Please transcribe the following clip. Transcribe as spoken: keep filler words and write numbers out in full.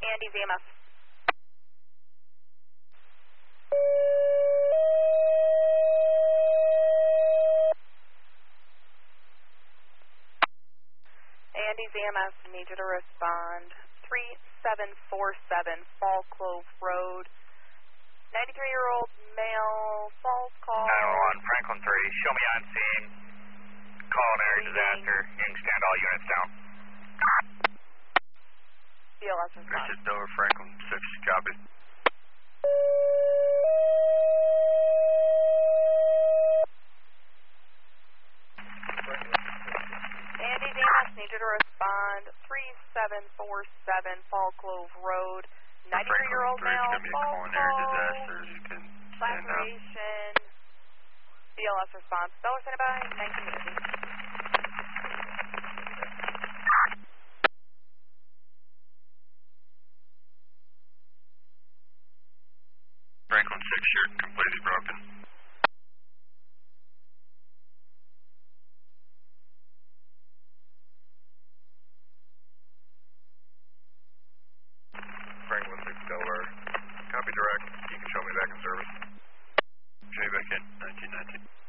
Andy's E M S. Andy's E M S, need you to respond. three seven four seven Fall Clove Road. ninety-three-year-old male, false call. nine one one, Franklin three, show me on scene. Culinary disaster, ink stand all units down. B L S response. Richard Dover, Franklin six, copy. Andy's E M S, need you to respond. three seven four seven Fall Clove Road. ninety-three-year-old male, false call. Laceration. B L S response. Beller sent by nineteen fifty. Franklin six shirt completely broken. Franklin six Delaware. Copy direct. You can show me back in service. Show you back in nineteen nineteen.